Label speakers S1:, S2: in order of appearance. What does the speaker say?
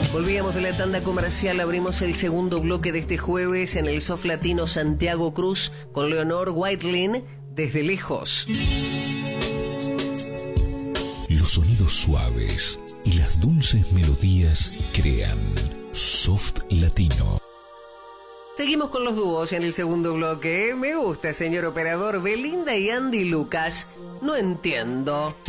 S1: Volvíamos de la tanda comercial, abrimos el segundo bloque de este jueves en el soft latino Santiago Cruz con Leonor Whitelin, Desde Lejos.
S2: Los sonidos suaves y las dulces melodías crean soft latino.
S1: Seguimos con los dúos en el segundo bloque. Me gusta, señor operador. Belinda y Andy Lucas. No entiendo.